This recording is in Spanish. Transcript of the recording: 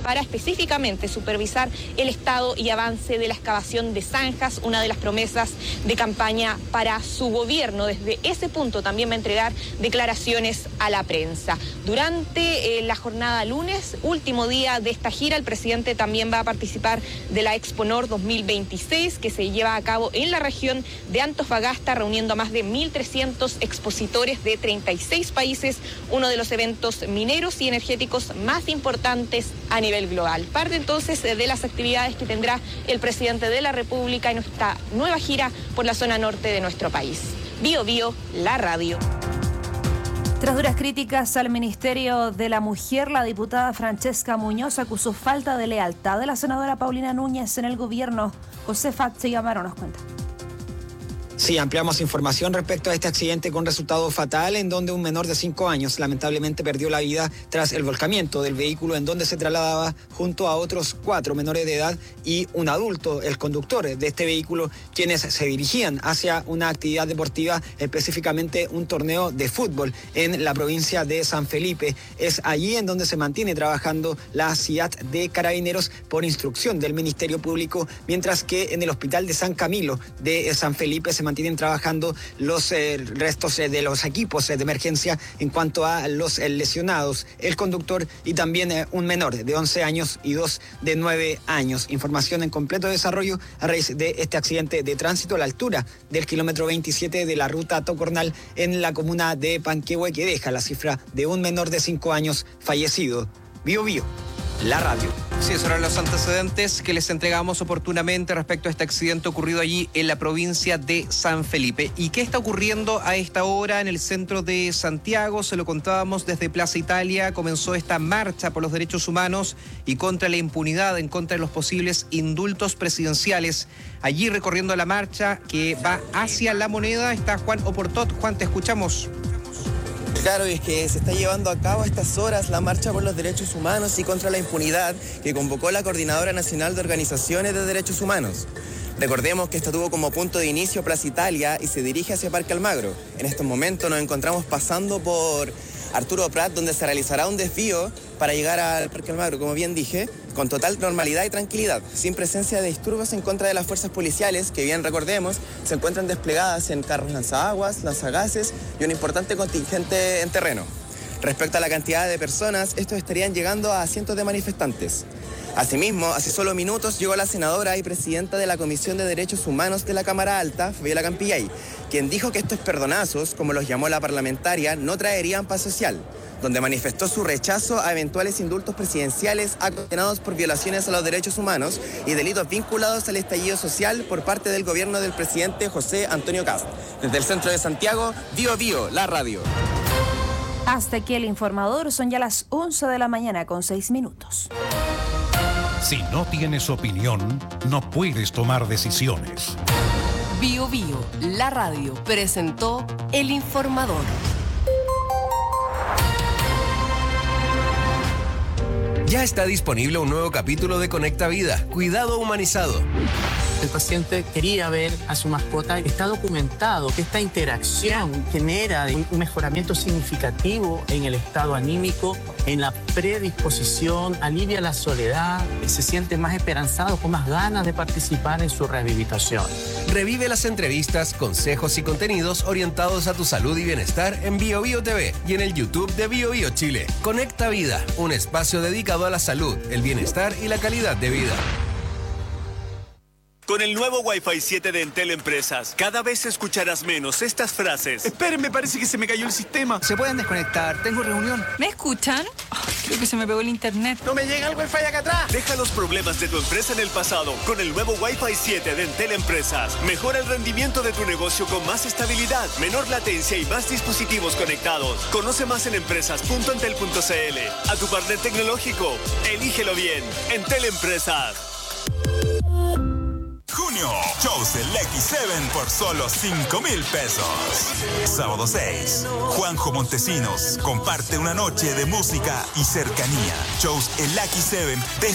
para específicamente supervisar el estado y avance de la excavación de zanjas, una de las promesas de campaña para su gobierno. Desde ese punto también va a entregar declaraciones a la prensa. Durante la jornada lunes, último día de esta gira, el presidente también va a participar de la Expo Nord 2026, que se lleva a cabo en la región de Antofagasta, reuniendo a más de 1.300 expositores de 36 países, uno de los eventos mineros y energéticos más importantes a nivel global. Parte entonces de las actividades que tendrá el presidente de la República en esta nueva gira por la zona norte de nuestro país. Bio Bio, la radio. Tras duras críticas al Ministerio de la Mujer, la diputada Francesca Muñoz acusó falta de lealtad de la senadora Paulina Núñez en el gobierno. José Facche Amaro nos cuenta. Sí, ampliamos información respecto a este accidente con resultado fatal en donde un menor de 5 años lamentablemente perdió la vida tras el volcamiento del vehículo en donde se trasladaba junto a otros 4 menores de edad y un adulto, el conductor de este vehículo, quienes se dirigían hacia una actividad deportiva, específicamente un torneo de fútbol en la provincia de San Felipe. Es allí en donde se mantiene trabajando la CIAT de Carabineros por instrucción del Ministerio Público, mientras que en el Hospital de San Camilo de San Felipe se mantienen trabajando los restos de los equipos de emergencia en cuanto a los lesionados, el conductor y también un menor de 11 años y 2 de 9 años. Información en completo desarrollo a raíz de este accidente de tránsito a la altura del kilómetro 27 de la ruta Tocornal en la comuna de Panquehue, que deja la cifra de un menor de 5 años fallecido. Bio Bio, la radio. Sí, esos eran los antecedentes que les entregamos oportunamente respecto a este accidente ocurrido allí en la provincia de San Felipe. ¿Y qué está ocurriendo a esta hora en el centro de Santiago? Se lo contábamos desde Plaza Italia. Comenzó esta marcha por los derechos humanos y contra la impunidad, en contra de los posibles indultos presidenciales. Allí recorriendo la marcha que va hacia La Moneda está Juan Oportot. Juan, te escuchamos. Claro, y es que se está llevando a cabo a estas horas la marcha por los derechos humanos y contra la impunidad que convocó la Coordinadora Nacional de Organizaciones de Derechos Humanos. Recordemos que esta tuvo como punto de inicio Plaza Italia y se dirige hacia Parque Almagro. En estos momentos nos encontramos pasando por Arturo Prat, donde se realizará un desvío para llegar al Parque Almagro, como bien dije, con total normalidad y tranquilidad, sin presencia de disturbios en contra de las fuerzas policiales, que bien recordemos, se encuentran desplegadas en carros lanzaguas, lanzagases y un importante contingente en terreno. Respecto a la cantidad de personas, estos estarían llegando a cientos de manifestantes. Asimismo, hace solo minutos llegó la senadora y presidenta de la Comisión de Derechos Humanos de la Cámara Alta, Fabiola Campillay, quien dijo que estos perdonazos, como los llamó la parlamentaria, no traerían paz social, donde manifestó su rechazo a eventuales indultos presidenciales a condenados por violaciones a los derechos humanos y delitos vinculados al estallido social por parte del gobierno del presidente José Antonio Kast. Desde el centro de Santiago, Bio Bio, la radio. Hasta aquí el informador, son ya las 11 de la mañana con 6 minutos. Si no tienes opinión, no puedes tomar decisiones. Bio Bio, la radio, presentó El Informador. Ya está disponible un nuevo capítulo de Conecta Vida, Cuidado Humanizado. El paciente quería ver a su mascota. Está documentado que esta interacción genera un mejoramiento significativo en el estado anímico, en la predisposición, alivia la soledad, se siente más esperanzado, con más ganas de participar en su rehabilitación. Revive las entrevistas, consejos y contenidos orientados a tu salud y bienestar en Bio Bio TV y en el YouTube de Bio Bio Chile. Conecta Vida, un espacio dedicado a la salud, el bienestar y la calidad de vida. Con el nuevo Wi-Fi 7 de Entel Empresas, cada vez escucharás menos estas frases. Esperen, me parece que se me cayó el sistema. ¿Se pueden desconectar? Tengo reunión. ¿Me escuchan? Creo que se me pegó el internet. ¡No me llega el Wi-Fi acá atrás! Deja los problemas de tu empresa en el pasado con el nuevo Wi-Fi 7 de Entel Empresas. Mejora el rendimiento de tu negocio con más estabilidad, menor latencia y más dispositivos conectados. Conoce más en empresas.entel.cl. A tu partner tecnológico, elígelo bien. Entel Empresas. Junio, shows del X7 por solo 5,000 pesos. Sábado 6, Juanjo Montesinos comparte una noche de música y cercanía. Shows el X7 de